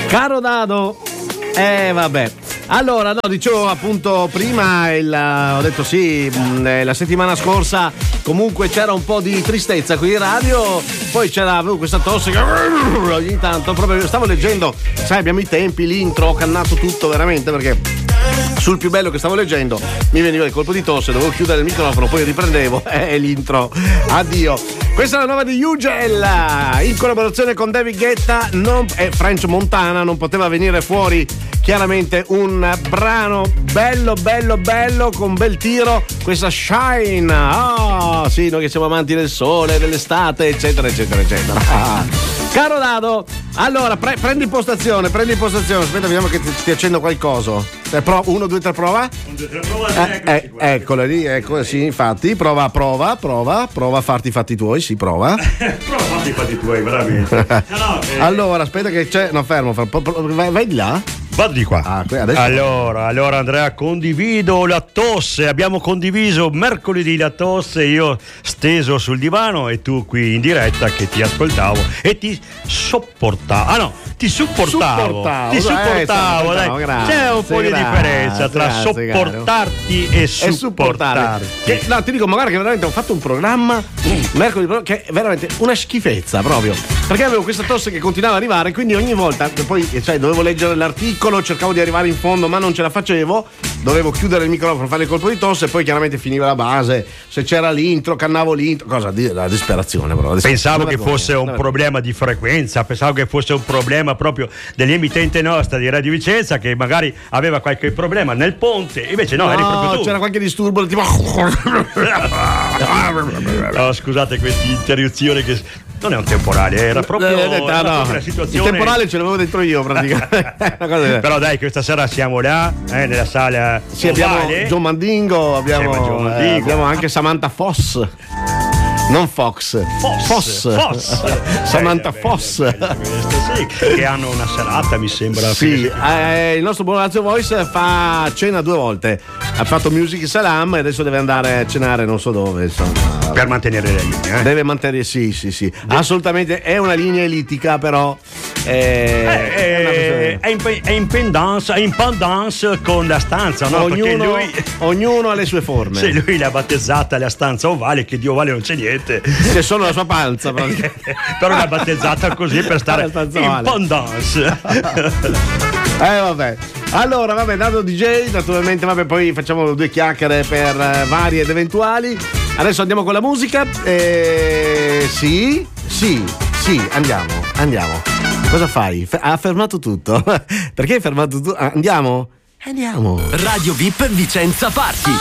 Caro Dado, vabbè. Allora, no, dicevo appunto prima, ho detto sì, la settimana scorsa comunque c'era un po' di tristezza qui in radio, poi c'era questa tosse che ogni tanto, proprio stavo leggendo, sai, abbiamo i tempi, l'intro, ho cannato tutto veramente perché sul più bello che stavo leggendo mi veniva il colpo di tosse, dovevo chiudere il microfono, poi riprendevo l'intro, addio. Questa è la nuova di Ugel in collaborazione con David Guetta e French Montana. Non poteva venire fuori chiaramente un brano bello con bel tiro, questa Shine. Sì, noi che siamo amanti del sole, dell'estate, eccetera. Caro Dado, allora prendi impostazione, aspetta, vediamo che ti accendo qualcosa. 1, 2, 3, prova. 1, 2, 3, prova. Eccola lì, ecco, sì, infatti. Prova a farti i fatti tuoi, sì, prova. Prova a farti i fatti tuoi, veramente. Allora, aspetta che c'è. No, fermo, vai di là. Vado di qua. Allora Andrea, condivido la tosse. Abbiamo condiviso mercoledì la tosse, io steso sul divano e tu qui in diretta che ti ascoltavo e ti sopportavo. Ti supportavo, dai. C'è un po' di differenza tra sopportarti e supportarti. No, ti dico, ma guarda che veramente ho fatto un programma mercoledì che è veramente una schifezza proprio, perché avevo questa tosse che continuava ad arrivare, quindi ogni volta poi dovevo leggere l'articolo, cercavo di arrivare in fondo ma non ce la facevo, dovevo chiudere il microfono, fare il colpo di tosse e poi chiaramente finiva la base, se c'era l'intro cannavo l'intro, la disperazione proprio. Pensavo che fosse un problema di frequenza, pensavo che fosse un problema proprio dell'emittente nostra di Radio Vicenza che magari aveva qualche problema nel ponte, invece no, eri proprio tu. C'era qualche disturbo tipo scusate questa interruzione che non è un temporale, era proprio una situazione. Il temporale ce l'avevo dentro io praticamente. Però dai, questa sera siamo là nella sala. Sì, abbiamo John Mandingo, abbiamo anche Samantha Foss. Non Fox. Samantha Foss. Sì, che hanno una serata, mi sembra. Sì, il nostro Buonazio Voice fa cena 2 volte. Ha fatto Music Salam e adesso deve andare a cenare non so dove, insomma. Per mantenere la linea. Deve mantenere, sì. Assolutamente, è una linea elitica, però. È in pendance con la stanza, no? Ognuno ha le sue forme. Sì, lui l'ha battezzata la stanza ovale, che di ovale non c'è niente. C'è solo la sua panza, però l'ha battezzata così per stare in pendance. Vabbè. Allora, Dado DJ, naturalmente, poi facciamo 2 chiacchiere per varie ed eventuali. Adesso andiamo con la musica. Sì, andiamo. Cosa fai? Ha fermato tutto. Perché hai fermato tutto? Andiamo. Radio VIP Vicenza Party.